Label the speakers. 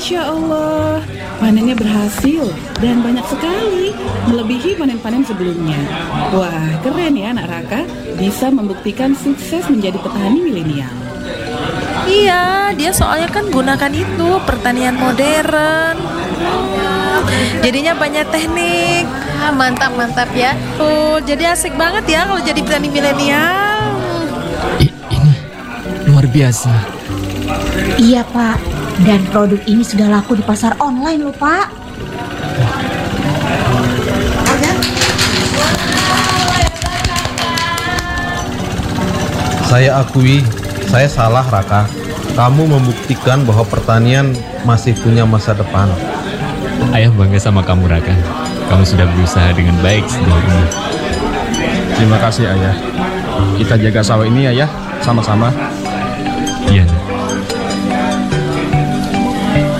Speaker 1: Masya Allah, panennya berhasil dan banyak sekali, melebihi panen-panen sebelumnya. Wah, keren ya anak Raka, bisa membuktikan sukses menjadi petani milenial.
Speaker 2: Iya, dia soalnya kan gunakan itu pertanian modern. Jadinya banyak teknik. Mantap ya. Oh, jadi asik banget ya kalau jadi petani milenial.
Speaker 3: Ini luar biasa.
Speaker 4: Iya Pak, dan produk ini sudah laku di pasar online loh Pak.
Speaker 5: Saya akui, saya salah Raka. Kamu membuktikan bahwa pertanian masih punya masa depan.
Speaker 3: Ayah bangga sama kamu, Raka. Kamu sudah berusaha dengan baik sejauh ini.
Speaker 6: Terima kasih ayah. Kita jaga sawah ini ayah, sama-sama.
Speaker 3: Iya, Nak.